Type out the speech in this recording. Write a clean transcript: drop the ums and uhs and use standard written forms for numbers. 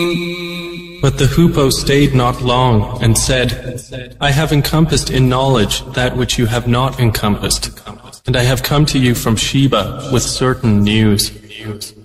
But the hoopoe stayed not long, and said, I have encompassed in knowledge that which you have not encompassed, and I have come to you from Sheba with certain news.